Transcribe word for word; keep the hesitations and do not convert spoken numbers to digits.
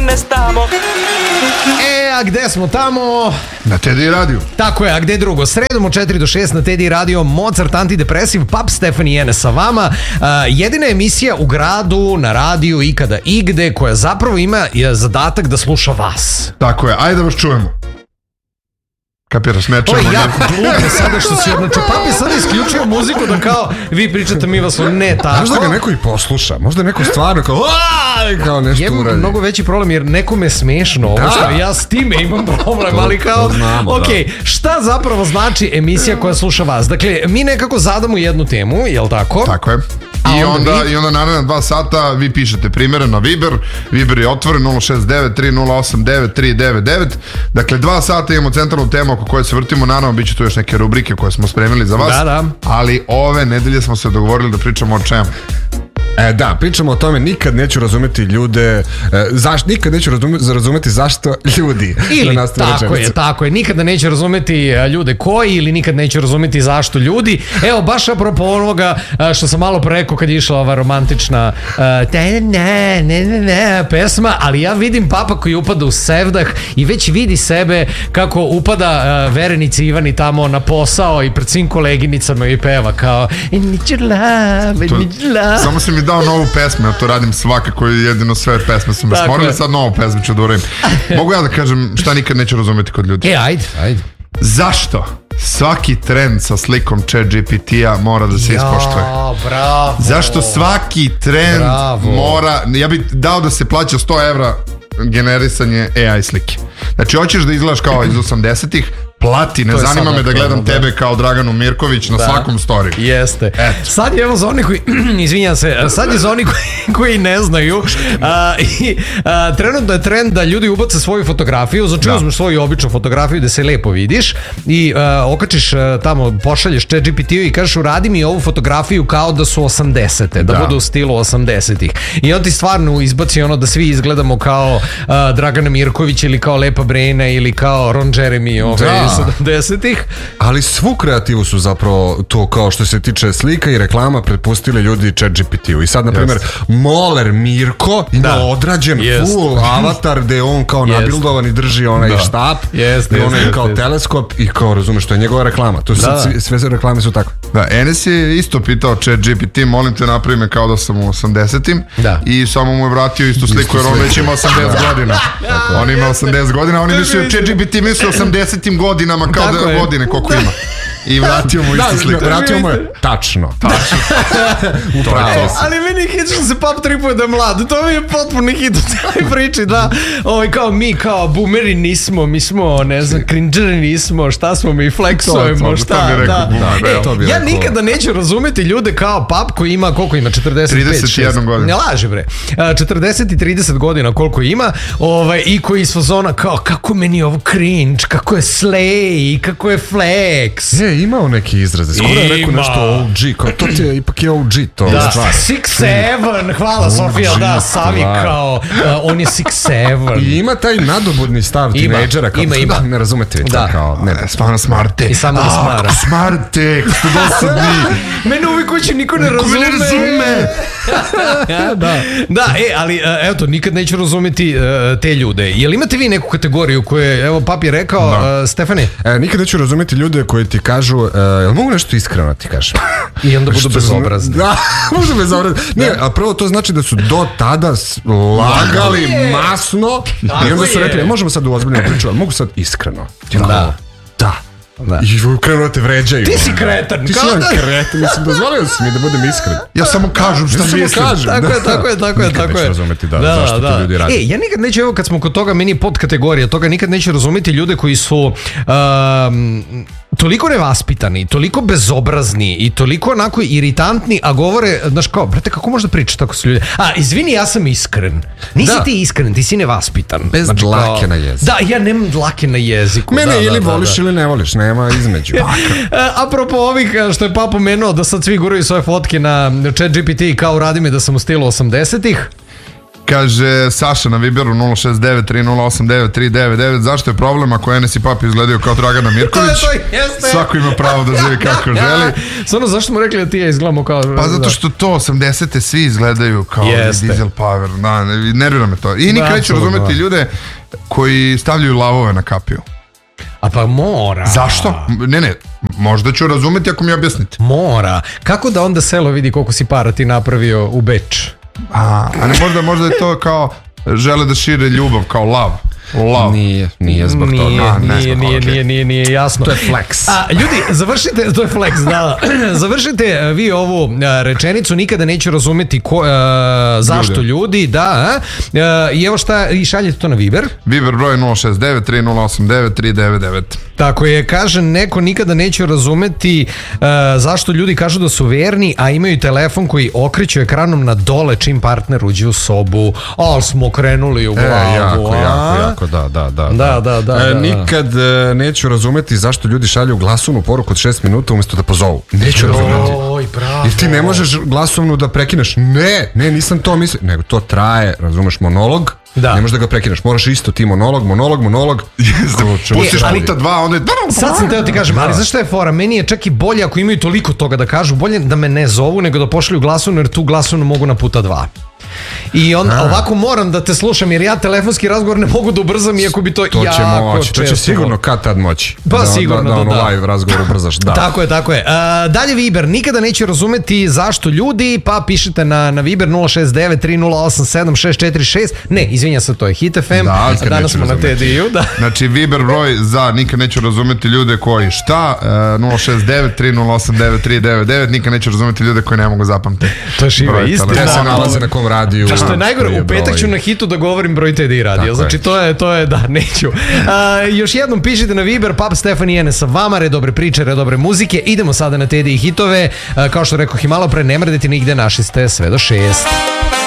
viernes tamo. E, a gde smo tamo? Na Teddy Radio. Tako je, a gde drugo? Sredom od četiri do šest na Teddy Radio, Mozart Antidepresiv, Pap Stefani Jene sa vama. Uh, jedina emisija u gradu, na radiju, ikada, igde, koja zapravo ima zadatak da sluša vas. Tako je, ajde da vas čujemo. Kapiraš, ne čujemo. To je jako glupo sada što si odnače. Pap je sada isključio muziku da kao vi pričate, mi vas ne tako. Možda ga neko i posluša, možda neko stvarno kao kao nešto uradi. Je mnogo veći problem jer nekome je smešno ovo što ja s time imam problem, ali kao ok, šta zapravo znači emisija koja sluša vas? Dakle, mi nekako zadamo jednu temu, jel tako? Tako je. I onda, onda, i onda naravno dva sata vi pišete primjere na Viber. Viber je otvoren nula šest devet tri nula osam devet tri devet devet. Dakle, dva sata imamo centralnu temu oko koje se vrtimo. Naravno, bit će tu još neke rubrike koje smo spremili za vas. Da, da. Ali ove nedelje smo se dogovorili da pričamo o čemu. E, da, pričamo o tome, nikad neću razumeti ljude, e, zaš, nikad neću razumeti, razumeti zašto ljudi. Ili, tako je, tako je, nikada neću razumeti ljude koji ili nikad neću razumeti zašto ljudi. Evo, baš apropo onoga što sam malo preko kad je išla ova romantična uh, ne, ne, ne, ne, ne, pesma, ali ja vidim Papa koji upada u sevdah i već vidi sebe kako upada uh, Verenici Ivani tamo na posao i pred svim koleginicama i peva kao need your love, need your love. Samo si mi dao novu pesmu, ja to radim svakako i jedino sve pesme sam vas morali, sad novu pesmu ću da uradim. Mogu ja da kažem šta nikad neću razumjeti kod ljudi? E, ajde, ajde. Zašto svaki trend sa slikom ChatGPT-a mora da se ispoštuje? Ja, bravo. Zašto svaki trend bravo. mora, ja bih dao da se plaća sto evra generisanje A I slike. Znači, hoćeš da izgledaš kao iz osamdesetih, plati, ne zanima me da gledam tebe kao Draganu Mirković na svakom storiju. Jeste. Sad je evo za oni koji, izvinjam se, sad je za oni koji, koji ne znaju, a, i, a, trenutno je trend da ljudi ubace svoju fotografiju, znači uzmeš svoju običnu fotografiju da se lepo vidiš i a, okačiš a, tamo, pošalješ ChatGPT-u i kažeš uradi mi ovu fotografiju kao da su osamdesete, da, da budu u stilu osamdesetih. I on ti stvarno izbaci ono da svi izgledamo kao a, Dragana Mirković ili kao Lepa Brena ili kao Ron Jeremy ovaj, sedamdesetih. Ali svu kreativu su zapravo to kao što se tiče slika i reklama prepustili ljudi ChatGPT-u. I sad, na primjer, Moler Mirko ima da. odrađen yes. full avatar gde je on kao yes. nabildovan i drži onaj da. štap yes, i onaj yes, kao yes. teleskop i kao razumeš što je njegova reklama. To su da. sad, sve reklame su takve. Da, Enes je isto pitao ChatGPT, molim te napravi me kao da sam u osamdesetim da. i samo mu je vratio istu sliku jer on već ima osamdeset godina. On ima osamdeset godina, on je mislio ChatGPT misli osamdesetim godinama kao da je godine koliko ima. I vratio mu istu sliku. Vratio mu je tačno. Tačno. Upravo. Ali meni hit što se Pap tripuje da je mlad. To mi je potpuno hit u cijeloj priči. Da, ovaj, kao mi kao boomeri nismo, mi smo, ne znam, cringeri nismo, šta smo mi flexujemo, šta. To bi rekao boomer. Ja nikada neću razumeti ljude kao Pap koji ima, koliko ima, četrdeset pet, trideset jedan godina. Ne laži bre. četrdeset i trideset godina koliko ima ovaj, i koji iz fazona kao kako meni je ovo cringe, kako je slay, kako je flex. Je, imao neki izraze. Skoro je rekao nešto O G, kao to ti je, ipak je O G to. Da, six seven, hvala Sofija, da, Savi kao, on je six seven. I ima taj nadobudni stav tinejdžera, kao ima, ima. ne razumete, kao, ne, stvarno smarte. I samo da smara. Smarte, kako dosadni. Mene uvijek kući niko ne razume. Niko ne razume. Da, da, e, ali, eto, nikad neću razumeti te ljude. Jel imate vi neku kategoriju koje, evo, Pap je rekao, Stefane? Nikad neću razumeti ljude koji ti kažu, uh, jel mogu nešto iskreno ti kažem? I onda budu bezobrazni. Da, možda bezobrazni. Ne, a prvo to znači da su do tada lagali masno i onda su rekli, možemo sad u ozbiljnu priču, ali mogu sad iskreno. Da. Da. Da. I krenuo te vređaju. Ti si kretan. Ti si jedan kretan. Mislim, dozvolio si mi da budem iskren. Ja samo kažem šta mislim. Tako je, tako je, tako je. Nikad neću razumeti da, da, zašto da. to ljudi radi. E, ja nikad neću, evo kad smo kod toga, meni pod kategorija toga, nikad neću razumeti ljude koji su um, toliko nevaspitani, toliko bezobrazni i toliko onako iritantni, a govore, znaš kao, brate, kako možda pričati tako su ljudi? A, izvini, ja sam iskren. Nisi da. ti iskren, ti si nevaspitan. Bez znači, dlake kao, na jeziku. Da, ja nemam dlake na jeziku. Mene da, ili da, voliš da, ili ne voliš, nema između. Apropo ovih što je Pap pomenuo da sad svi guraju svoje fotke na ChatGPT kao radi me da sam u stilu osamdesetih. Kaže Saša na Viberu nula šest devet tri nula osam devet tri devet devet. Zašto je problem ako Enes i Papi izgledaju kao Dragana Mirković? To je to, jeste. Svako ima pravo da živi kako želi. Stvarno, zašto smo rekli da ti ja izgledamo kao... Pa zato što to osamdesete svi izgledaju kao Diesel Power. Da, nervira me to. I nikad neću razumeti ljude koji stavljaju lavove na kapiju. A pa mora. Zašto? Ne, ne, možda ću razumeti ako mi objasnite. Mora. Kako da onda selo vidi koliko si para ti napravio u Beč? A, a ne možda, možda je to kao žele da šire ljubav, kao lav. Love. Nije, nije zbog nije, toga. A, ne, nije, nije, nije, nije, nije jasno. To je flex. A, ljudi, završite, to je flex, da. Završite vi ovu rečenicu, nikada neću razumeti ko, uh, zašto ljudi, ljudi da. Uh, I evo šta, i šaljete to na Viber. Viber broj nula šest devet tri nula osam devet tri devet devet. Tako je, kaže neko, nikada neću razumeti uh, zašto ljudi kažu da su verni, a imaju telefon koji okreću ekranom na dole čim partner uđe u sobu. Ali smo krenuli u glavu. E, jako, jako, jako. Da, da, da. Da, da, da, e, da. Nikad e, neću razumeti zašto ljudi šalju glasovnu poruku od šest minuta umjesto da pozovu. Neću razumeti. Oj, bravo. Jer ti ne možeš glasovnu da prekineš. Ne, ne, nisam to mislio. Nego to traje, razumeš, monolog. Da. Ne možeš da ga prekineš, moraš isto ti monolog, monolog, monolog. Pustiš puta dva, onda je... Sad sam teo ti kažem, ali zašto je fora? Meni je čak i bolje ako imaju toliko toga da kažu, bolje da me ne zovu nego da pošalju glasovnu, jer tu glasovnu mogu na puta dva. I on, ovako moram da te slušam, jer ja telefonski razgovor ne mogu da ubrzam, iako bi to, to jako moći, to će sigurno kad tad moći. Pa da, sigurno da, da, da, ono live razgovor ubrzaš, da. Tako je, tako je. Uh, dalje Viber, nikada neću razumeti zašto ljudi, pa pišite na, na Viber nula šest devet tri nula osam sedam šest četiri šest. Ne, izvinja se, to je Hit F M. Da, danas smo na T D U. Da. Znači Viber broj za nikad neću razumeti ljude koji šta, uh, nula šest devet tri nula osam devet tri devet devet. Nikad neću razumeti ljude koji ne mogu zapamtiti. To je šiva istina. Ja se nalaze na kom radiju. Što je najgore, u petak ću na Hitu da govorim broj T D I radio. Znači to je, to je, da, neću. Uh, još jednom pišite na Viber, Pap Stefan i Ene sa vama, re dobre priče, re dobre muzike. Idemo sada na T D I hitove. Uh, kao što rekoh i malo pre, ne mrdite nigde, naši ste sve do šest.